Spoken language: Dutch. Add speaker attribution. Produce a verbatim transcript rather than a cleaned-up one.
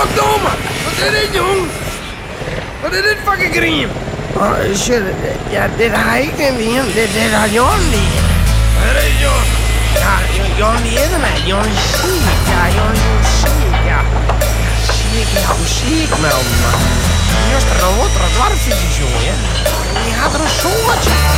Speaker 1: Godverdomme! Wat is dit, jong? Wat is dit fucking griem?
Speaker 2: Oh, shit. Ja, dit har jeg ikke mere. Det, det har Jon lige.
Speaker 1: Hvad er det, Jon?
Speaker 2: Ja, Jon lige er med. Jon Sik. Ja, Jon Sik. Ja. Sik, ja, Sik, man. Just er nog wat dwarfjes, jongen. Je had er een soortje.